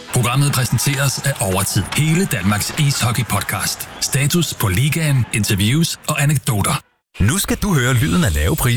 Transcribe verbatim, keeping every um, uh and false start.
Programmet præsenteres af Overtid. Hele Danmarks ishockey-podcast. Status på ligaen, interviews og anekdoter. Nu skal du høre lyden af lave priser.